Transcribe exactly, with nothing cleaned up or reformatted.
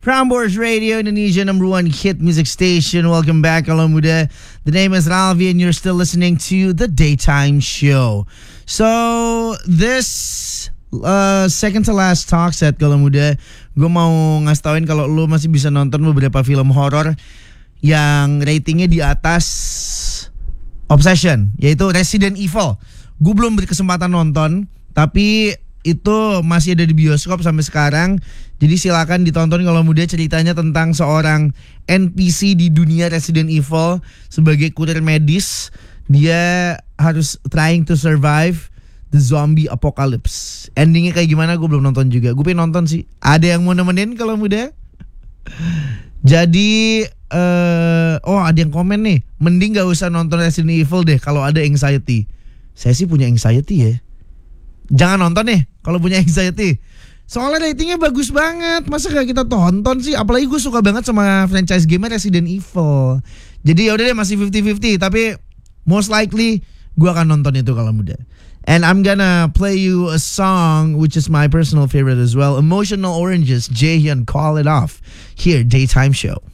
Prambors Radio, Indonesia number one hit music station. Welcome back, Kalau Muda. The name is Ralvi and you're still listening to The Daytime Show. So, this uh, second to last talk set, Kalau Muda, gue mau ngasih tauin kalau lu masih bisa nonton beberapa film horor yang ratingnya di atas Obsession, yaitu Resident Evil. Gue belum berkesempatan nonton, tapi itu masih ada di bioskop sampai sekarang. Jadi silakan ditonton Kalau Muda. Ceritanya tentang seorang N P C di dunia Resident Evil sebagai kurir medis. Dia harus trying to survive the zombie apocalypse. Endingnya kayak gimana gue belum nonton juga. Gue pengen nonton sih. Ada yang mau nemenin Kalau Muda? Jadi uh, oh ada yang komen nih, mending gak usah nonton Resident Evil deh kalau ada anxiety. Saya sih punya anxiety ya. Jangan nonton nih kalau punya anxiety. Soalnya ratingnya bagus banget. Masa gak kita tonton sih? Apalagi gue suka banget sama franchise game Resident Evil. Jadi yaudah deh, masih fifty fifty. Tapi most likely gue akan nonton itu Kalau Muda. And I'm gonna play you a song which is my personal favorite as well. Emotional Oranges, Jaehyun, Call It Off. Here, Daytime Show.